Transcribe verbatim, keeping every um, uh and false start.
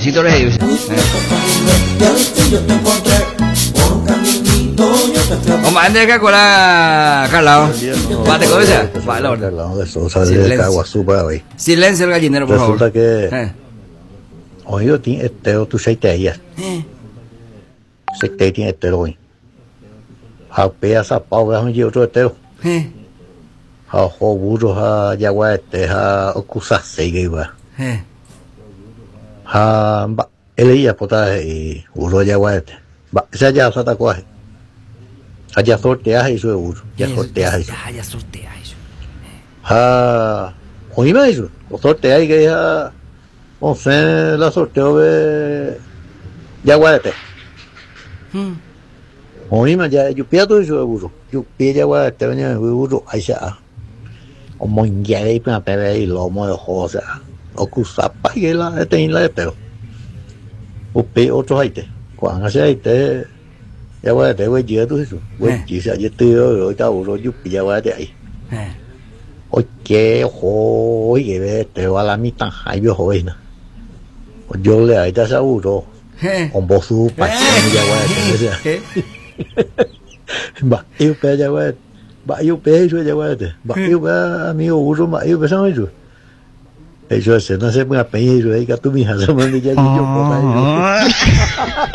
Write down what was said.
Chito Rey. Ông anh đây các cô là Carla. Va te cosa? Va la orden. Silencio el gallinero, por favor. Resulta que hoy yo tengo este tu seite ahí. Seite tiene este hoy. Ha pea sa pau ga yo otro este. Ha ho burro ha yagua este ha okusa seige va. Ha ba elia pota y burro yagua este. Ba esa ya sa ta kwa. Ya sortea eso burro. Ya sortea eso. Ya sortea eso. Ha hoy me eso. Sortea y que ya o sea la sorteo de yagua este. Hoy me ya yo pierdo eso burro. Yo pierdo yagua este venía burro ahí sea. O monja y para pedir y lomo de cosa. O cusapa y la este en la pero. O pe otro haite. Cuando hace haite ya voy a te voy a todo eso. Voy chỉ sợ yo estoy yo está burro yo pilla voy a te ahí. Oye, hoy que ve te va la mitad hay yo hoy na. Yo le ahí está seguro. Con vos su pa ya voy a te. Va, yo pe ya voy. Ba yêu bé rồi vậy vậy ba yêu bé amigo uso ba yêu bé sao rồi eso es no se puede pedir rồi cái tụi mình hàng sao mà đi chơi yo